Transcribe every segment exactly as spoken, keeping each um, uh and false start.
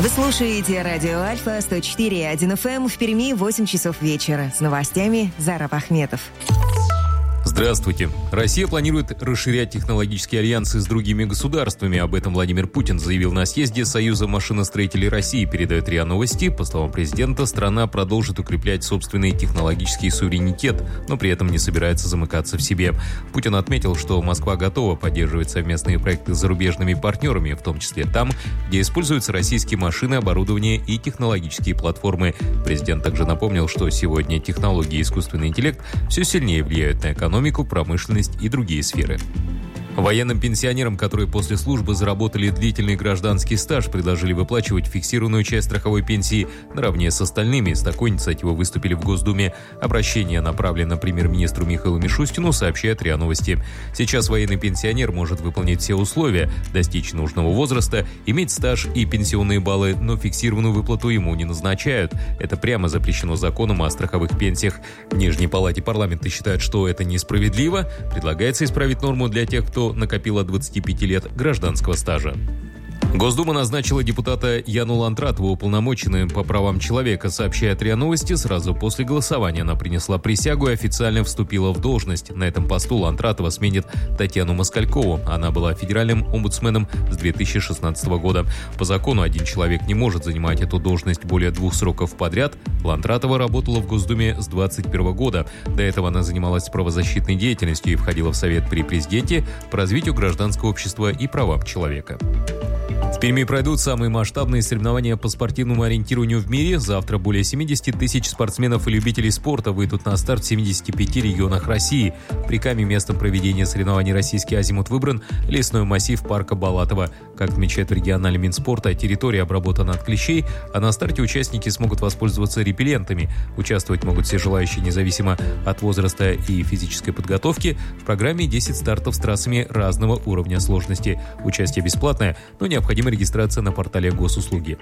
Вы слушаете радио Альфа сто четыре и один эф эм, в Перми восемь часов вечера. С новостями Зараб Ахметов. Здравствуйте. Россия планирует расширять технологические альянсы с другими государствами. Об этом Владимир Путин заявил на съезде Союза машиностроителей России, передает РИА Новости. По словам президента, страна продолжит укреплять собственный технологический суверенитет, но при этом не собирается замыкаться в себе. Путин отметил, что Москва готова поддерживать совместные проекты с зарубежными партнерами, в том числе там, где используются российские машины, оборудование и технологические платформы. Президент также напомнил, что сегодня технологии и искусственный интеллект все сильнее влияют на экономику, экономику, промышленность и другие сферы. Военным пенсионерам, которые после службы заработали длительный гражданский стаж, предложили выплачивать фиксированную часть страховой пенсии наравне с остальными. С такой инициативой выступили в Госдуме. Обращение направлено премьер-министру Михаилу Мишустину, сообщает РИА Новости. Сейчас военный пенсионер может выполнить все условия, достичь нужного возраста, иметь стаж и пенсионные баллы, но фиксированную выплату ему не назначают. Это прямо запрещено законом о страховых пенсиях. В Нижней палате парламента считают, что это несправедливо. Предлагается исправить норму для тех, кто накопил от двадцати пяти лет гражданского стажа. Госдума назначила депутата Яну Ландратову уполномоченным по правам человека, сообщает РИА Новости. Сразу после голосования она принесла присягу и официально вступила в должность. На этом посту Ландратова сменит Татьяну Москалькову. Она была федеральным омбудсменом с две тысячи шестнадцатого года. По закону один человек не может занимать эту должность более двух сроков подряд. Ландратова работала в Госдуме с двадцать первого года. До этого она занималась правозащитной деятельностью и входила в Совет при президенте по развитию гражданского общества и правам человека. В Перми пройдут самые масштабные соревнования по спортивному ориентированию в мире. Завтра более семьдесят тысяч спортсменов и любителей спорта выйдут на старт в семидесяти пяти регионах России. При Каме местом проведения соревнований «Российский азимут» выбран лесной массив парка Балатова. Как отмечает в региональном Минспорта, территория обработана от клещей, а на старте участники смогут воспользоваться репеллентами. Участвовать могут все желающие, независимо от возраста и физической подготовки. В программе десять стартов с трассами разного уровня сложности. Участие бесплатное, но необходима регистрация на портале госуслуги.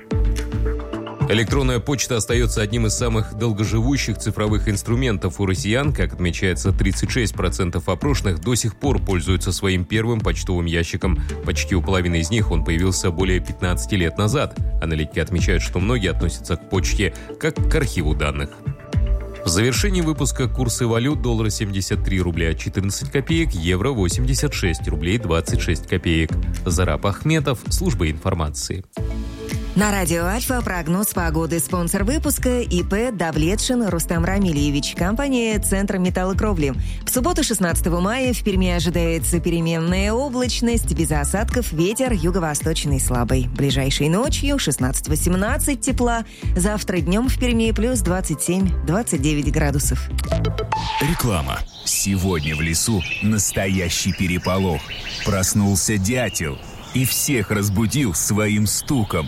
Электронная почта остается одним из самых долгоживущих цифровых инструментов у россиян. Как отмечается, тридцать шесть процентов опрошенных до сих пор пользуются своим первым почтовым ящиком. Почти у половины из них он появился более пятнадцати лет назад. Аналитики отмечают, что многие относятся к почте как к архиву данных. В завершении выпуска курсы валют: доллар семьдесят три рубля четырнадцать копеек, евро восемьдесят шесть рублей двадцать шесть копеек. Зараб Ахметов, служба информации. На радио Альфа прогноз погоды. Спонсор выпуска ИП Давлетшин Рустам Рамильевич. Компания «Центр металлокровли». В субботу шестнадцатого мая в Перми ожидается переменная облачность, без осадков, ветер юго-восточный слабый. Ближайшей ночью шестнадцать-восемнадцать тепла. Завтра днем в Перми плюс двадцать семь - двадцать девять градусов. Реклама. Сегодня в лесу настоящий переполох. Проснулся дятел и всех разбудил своим стуком.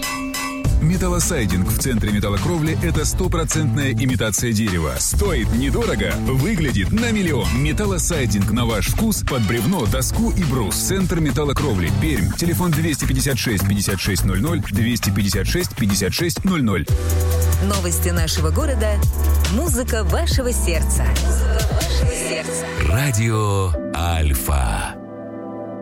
Металлосайдинг в центре металлокровли – это стопроцентная имитация дерева. Стоит недорого, выглядит на миллион. Металлосайдинг на ваш вкус под бревно, доску и брус. Центр металлокровли. Пермь. Телефон двести пятьдесят шесть пятьдесят шесть ноль ноль, двести пятьдесят шесть пятьдесят шесть ноль ноль. Новости нашего города. Музыка вашего сердца. Музыка вашего сердца. Радио Альфа.